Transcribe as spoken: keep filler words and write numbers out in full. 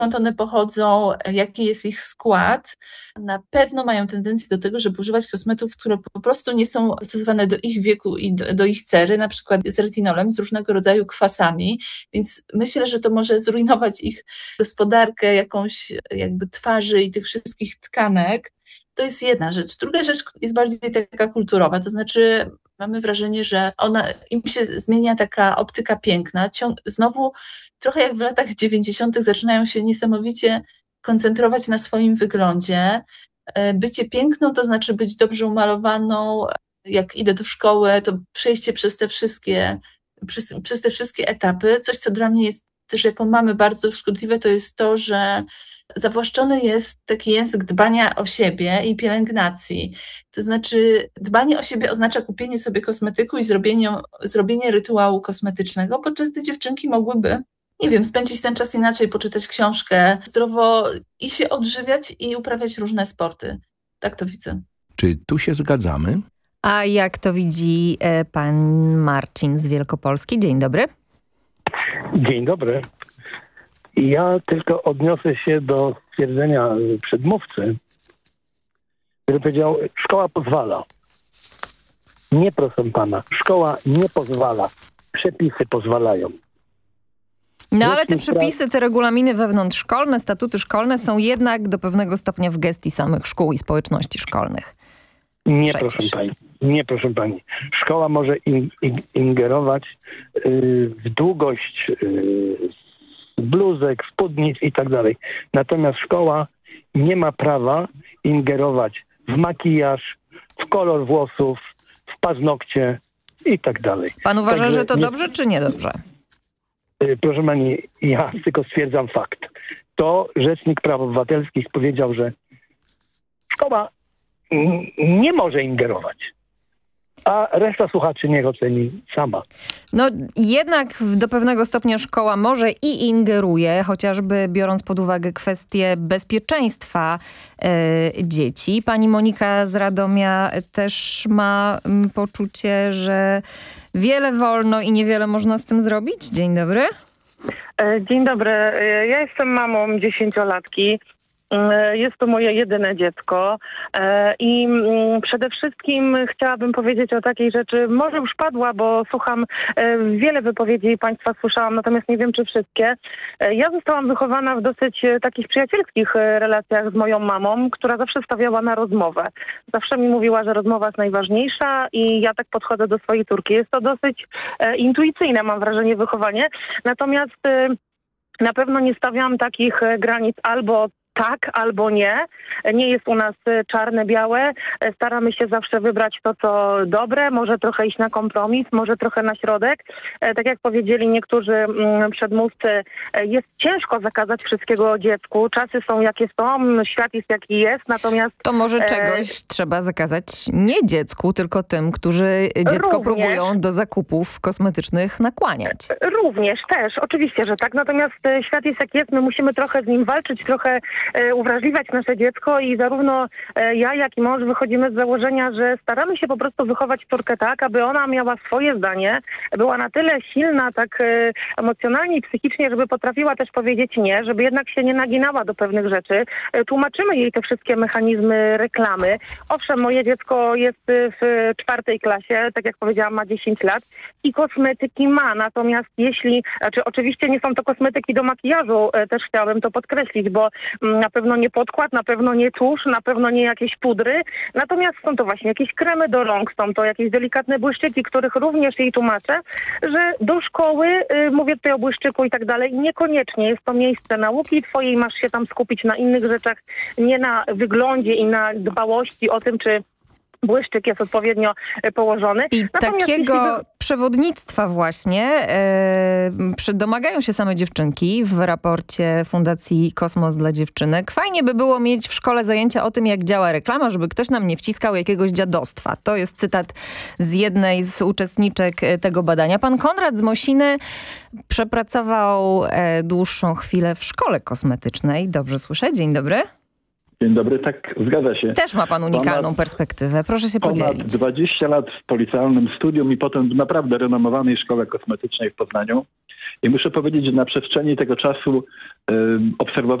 skąd one pochodzą, jaki jest ich skład, na pewno mają tendencję do tego, żeby używać kosmetów, które po prostu nie są stosowane do ich wieku i do, do ich cery, na przykład z retinolem, z różnego rodzaju kwasami, więc myślę, że to może zrujnować ich gospodarkę jakąś jakby twarzy i tych wszystkich tkanek. To jest jedna rzecz. Druga rzecz jest bardziej taka kulturowa, to znaczy mamy wrażenie, że ona, im się zmienia taka optyka piękna. Ciąg, znowu trochę jak w latach dziewięćdziesiątych zaczynają się niesamowicie koncentrować na swoim wyglądzie. Bycie piękną to znaczy być dobrze umalowaną. Jak idę do szkoły, to przejście przez te wszystkie, przez, przez te wszystkie etapy. Coś, co dla mnie jest też jako mamy bardzo szkodliwe, to jest to, że zawłaszczony jest taki język dbania o siebie i pielęgnacji. To znaczy dbanie o siebie oznacza kupienie sobie kosmetyku i zrobienie, zrobienie rytuału kosmetycznego, podczas gdy dziewczynki mogłyby, nie wiem, spędzić ten czas inaczej, poczytać książkę, zdrowo i się odżywiać i uprawiać różne sporty. Tak to widzę. Czy tu się zgadzamy? A jak to widzi e, pan Marcin z Wielkopolski? Dzień dobry. Dzień dobry. Ja tylko odniosę się do stwierdzenia przedmówcy, który powiedział, szkoła pozwala. Nie, proszę pana, szkoła nie pozwala. Przepisy pozwalają. No ale te przepisy, te regulaminy wewnątrzszkolne, statuty szkolne są jednak do pewnego stopnia w gestii samych szkół i społeczności szkolnych. Nie, Przecież. proszę pani. Nie, proszę pani. Szkoła może in, in, ingerować yy, w długość yy, bluzek, spódnic i tak dalej. Natomiast szkoła nie ma prawa ingerować w makijaż, w kolor włosów, w paznokcie i tak dalej. Pan uważa, Także że to nie, dobrze czy niedobrze? Proszę pani, ja tylko stwierdzam fakt. To Rzecznik Praw Obywatelskich powiedział, że szkoła n- nie może ingerować. A reszta słuchaczy niech oceni sama. No jednak do pewnego stopnia szkoła może i ingeruje, chociażby biorąc pod uwagę kwestię bezpieczeństwa e, dzieci. Pani Monika z Radomia też ma m, poczucie, że wiele wolno i niewiele można z tym zrobić. Dzień dobry. Dzień dobry. Ja jestem mamą dziesięciolatki. Jest to moje jedyne dziecko i przede wszystkim chciałabym powiedzieć o takiej rzeczy, może już padła, bo słucham wiele wypowiedzi państwa słyszałam, natomiast nie wiem czy wszystkie. Ja zostałam wychowana w dosyć takich przyjacielskich relacjach z moją mamą, która zawsze stawiała na rozmowę. Zawsze mi mówiła, że rozmowa jest najważniejsza i ja tak podchodzę do swojej córki. Jest to dosyć intuicyjne, mam wrażenie, wychowanie. Natomiast na pewno nie stawiam takich granic albo tak albo nie. Nie jest u nas czarne-białe. Staramy się zawsze wybrać to, co dobre. Może trochę iść na kompromis, może trochę na środek. Tak jak powiedzieli niektórzy przedmówcy, jest ciężko zakazać wszystkiego dziecku. Czasy są jakie są, świat jest jaki jest, natomiast... To może czegoś e... trzeba zakazać nie dziecku, tylko tym, którzy dziecko Również. próbują do zakupów kosmetycznych nakłaniać. Również, też. Oczywiście, że tak. Natomiast świat jest jak jest. My musimy trochę z nim walczyć, trochę uwrażliwiać nasze dziecko i zarówno ja, jak i mąż wychodzimy z założenia, że staramy się po prostu wychować córkę tak, aby ona miała swoje zdanie, była na tyle silna tak emocjonalnie i psychicznie, żeby potrafiła też powiedzieć nie, żeby jednak się nie naginała do pewnych rzeczy. Tłumaczymy jej te wszystkie mechanizmy reklamy. Owszem, moje dziecko jest w czwartej klasie, tak jak powiedziałam, ma dziesięć lat i kosmetyki ma, natomiast jeśli, znaczy oczywiście nie są to kosmetyki do makijażu, też chciałabym to podkreślić, bo na pewno nie podkład, na pewno nie tusz, na pewno nie jakieś pudry, natomiast są to właśnie jakieś kremy do rąk, są to jakieś delikatne błyszczyki, których również jej tłumaczę, że do szkoły, y, mówię tutaj o błyszczyku i tak dalej, niekoniecznie jest to miejsce nauki twojej, masz się tam skupić na innych rzeczach, nie na wyglądzie i na dbałości o tym, czy błyszczyk jest odpowiednio położony. I Natomiast takiego jeśli... przewodnictwa właśnie e, domagają się same dziewczynki w raporcie Fundacji Kosmos dla Dziewczynek. Fajnie by było mieć w szkole zajęcia o tym, jak działa reklama, żeby ktoś nam nie wciskał jakiegoś dziadostwa. To jest cytat z jednej z uczestniczek tego badania. Pan Konrad z Mosiny przepracował e, dłuższą chwilę w szkole kosmetycznej. Dobrze słyszę? Dzień dobry. Dzień dobry, tak, zgadza się. Też ma pan unikalną Ponad- perspektywę. Proszę się Ponad podzielić. dwadzieścia lat w policealnym studium i potem w naprawdę renomowanej szkole kosmetycznej w Poznaniu. I muszę powiedzieć, że na przestrzeni tego czasu y, obserwowałem